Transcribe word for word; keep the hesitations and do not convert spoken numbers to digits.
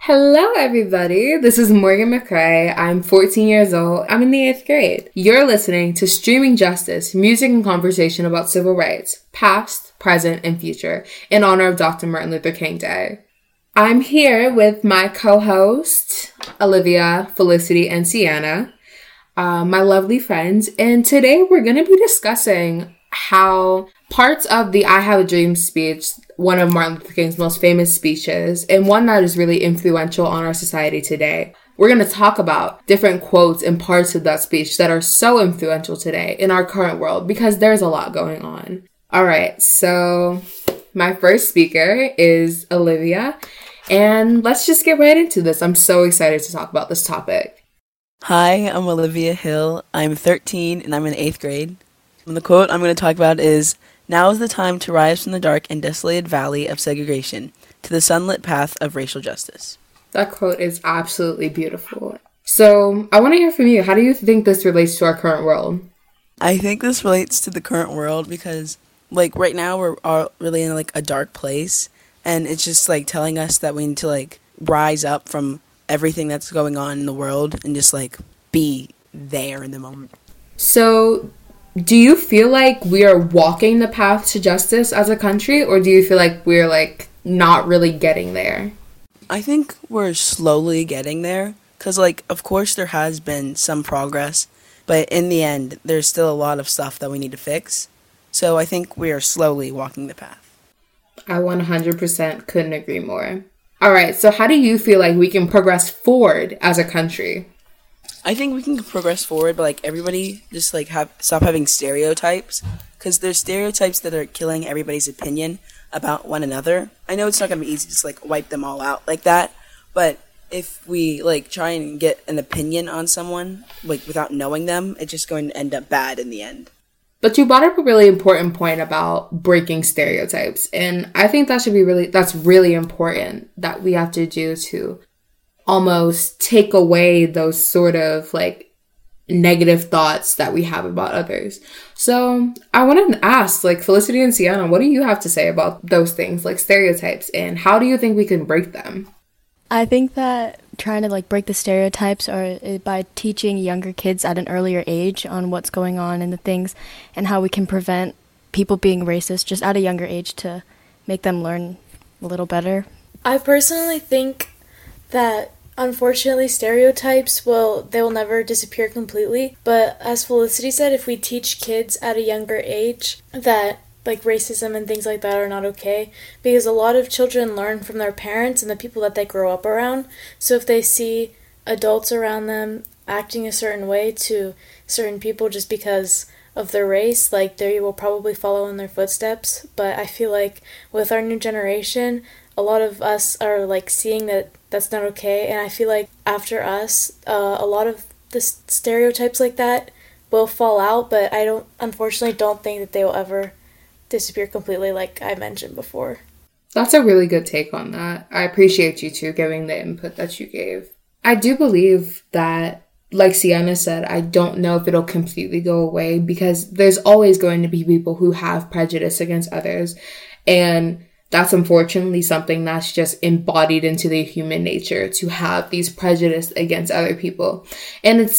Hello, everybody. This is Morgan McCrae. I'm fourteen years old. I'm in the eighth grade. You're listening to Streaming Justice, music and conversation about civil rights, past, present, and future, in honor of Doctor Martin Luther King Day. I'm here with my co-host, Olivia, Felicity, and Sienna, uh, my lovely friends, and today we're going to be discussing how parts of the I Have a Dream speech, one of Martin Luther King's most famous speeches, and one that is really influential on our society today. We're going to talk about different quotes and parts of that speech that are so influential today in our current world because there's a lot going on. All right, so my first speaker is Olivia, and let's just get right into this. I'm so excited to talk about this topic. Hi, I'm Olivia Hill. I'm thirteen and I'm in eighth grade. And the quote I'm going to talk about is, "Now is the time to rise from the dark and desolated valley of segregation to the sunlit path of racial justice." That quote is absolutely beautiful. So I want to hear from you. How do you think this relates to our current world? I think this relates to the current world because, like, right now we're all really in, like, a dark place. And it's just, like, telling us that we need to, like, rise up from everything that's going on in the world and just, like, be there in the moment. So do you feel like we are walking the path to justice as a country, or do you feel like we're, like, not really getting there? I think we're slowly getting there because, like, of course there has been some progress, but in the end, there's still a lot of stuff that we need to fix. So I think we are slowly walking the path. I one hundred percent couldn't agree more. All right, so how do you feel like we can progress forward as a country? I think we can progress forward, but, like, everybody just, like, have stop having stereotypes, because there's stereotypes that are killing everybody's opinion about one another. I know it's not going to be easy to just, like, wipe them all out like that, but if we, like, try and get an opinion on someone, like, without knowing them, it's just going to end up bad in the end. But you brought up a really important point about breaking stereotypes, and I think that should be really, that's really important that we have to do to almost take away those sort of, like, negative thoughts that we have about others. So I wanted to ask, like, Felicity and Sienna, what do you have to say about those things, like stereotypes, and how do you think we can break them? I think that trying to, like, break the stereotypes or by teaching younger kids at an earlier age on what's going on and the things and how we can prevent people being racist just at a younger age to make them learn a little better. I personally think that unfortunately stereotypes will they will never disappear completely, but as Felicity said, if we teach kids at a younger age that, like, racism and things like that are not okay, because a lot of children learn from their parents and the people that they grow up around. So if they see adults around them acting a certain way to certain people just because of their race, like, they will probably follow in their footsteps. But I feel like with our new generation, a lot of us are, like, seeing that that's not okay, and I feel like after us, uh, a lot of the stereotypes like that will fall out, but I don't, unfortunately, don't think that they will ever disappear completely, like I mentioned before. That's a really good take on that. I appreciate you two giving the input that you gave. I do believe that, like Sienna said, I don't know if it'll completely go away because there's always going to be people who have prejudice against others, and that's unfortunately something that's just embodied into the human nature to have these prejudice against other people. And it's